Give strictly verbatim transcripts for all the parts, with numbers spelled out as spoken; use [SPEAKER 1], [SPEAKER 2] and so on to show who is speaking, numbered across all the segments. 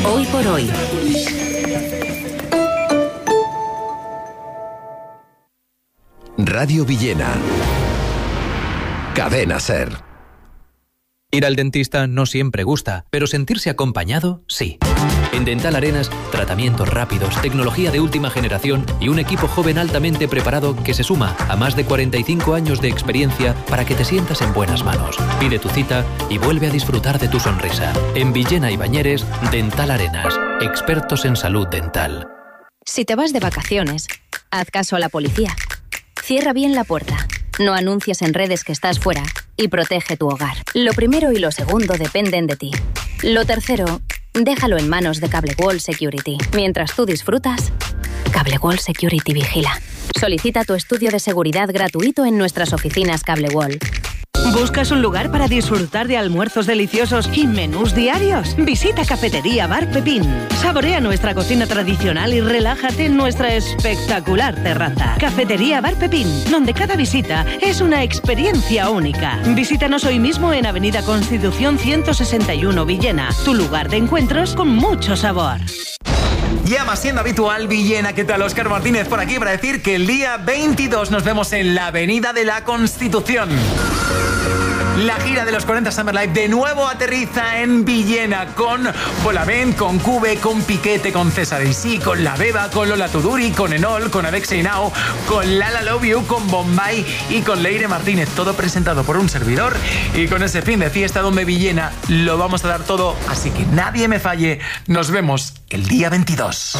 [SPEAKER 1] Hoy por hoy.
[SPEAKER 2] Radio Villena. Cadena Ser.
[SPEAKER 3] Ir al dentista no siempre gusta, pero sentirse acompañado, sí. En Dental Arenas, tratamientos rápidos, tecnología de última generación y un equipo joven altamente preparado que se suma a más de cuarenta y cinco años de experiencia para que te sientas en buenas manos. Pide tu cita y vuelve a disfrutar de tu sonrisa. En Villena y Bañeres, Dental Arenas, expertos en salud dental.
[SPEAKER 4] Si te vas de vacaciones, haz caso a la policía. Cierra bien la puerta. No anuncies en redes que estás fuera y protege tu hogar. Lo primero y lo segundo dependen de ti. Lo tercero, déjalo en manos de Cable World Security. Mientras tú disfrutas, Cable World Security vigila. Solicita tu estudio de seguridad gratuito en nuestras oficinas Cable World.
[SPEAKER 5] ¿Buscas un lugar para disfrutar de almuerzos deliciosos y menús diarios? Visita Cafetería Bar Pepín. Saborea nuestra cocina tradicional y relájate en nuestra espectacular terraza. Cafetería Bar Pepín, donde cada visita es una experiencia única. Visítanos hoy mismo en Avenida Constitución ciento sesenta y uno, Villena, tu lugar de encuentros con mucho sabor.
[SPEAKER 6] Ya va siendo habitual, Villena, ¿qué tal? Óscar Martínez por aquí para decir que el día veintidós nos vemos en la Avenida de la Constitución. La gira de los cuarenta Summer Live de nuevo aterriza en Villena con Bolavent, con Cube, con Piquete, con César y Sí, con La Beba, con Lola Tuduri, con Enol, con Alexei Now, con Lala Love You, con Bombay y con Leire Martínez. Todo presentado por un servidor y con ese fin de fiesta donde Villena lo vamos a dar todo. Así que nadie me falle. Nos vemos el día veintidós.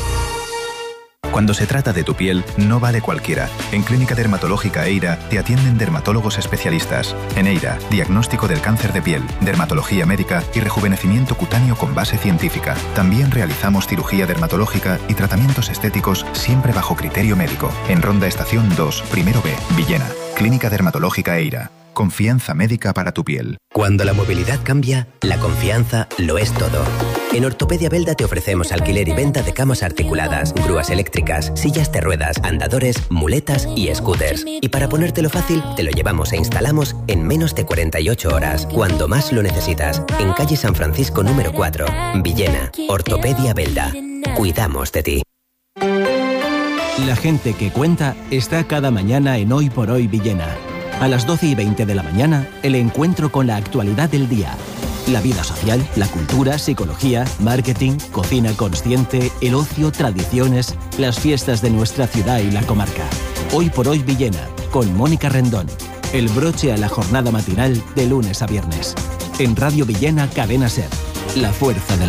[SPEAKER 7] Cuando se trata de tu piel, no vale cualquiera. En Clínica Dermatológica Eira te atienden dermatólogos especialistas. En Eira, diagnóstico del cáncer de piel, dermatología médica y rejuvenecimiento cutáneo con base científica. También realizamos cirugía dermatológica y tratamientos estéticos siempre bajo criterio médico. En Ronda Estación dos, primero B, Villena. Clínica Dermatológica Eira. Confianza médica para tu piel.
[SPEAKER 8] Cuando la movilidad cambia, la confianza lo es todo. En Ortopedia Belda te ofrecemos alquiler y venta de camas articuladas, grúas eléctricas, sillas de ruedas, andadores, muletas y scooters. Y para ponértelo fácil, te lo llevamos e instalamos en menos de cuarenta y ocho horas, cuando más lo necesitas. En calle San Francisco número cuatro, Villena. Ortopedia Belda. Cuidamos de ti.
[SPEAKER 9] La gente que cuenta está cada mañana en Hoy por Hoy Villena. A las doce y veinte de la mañana, el encuentro con la actualidad del día. La vida social, la cultura, psicología, marketing, cocina consciente, el ocio, tradiciones, las fiestas de nuestra ciudad y la comarca. Hoy por Hoy Villena, con Mónica Rendón. El broche a la jornada matinal de lunes a viernes. En Radio Villena, Cadena Ser. La fuerza de la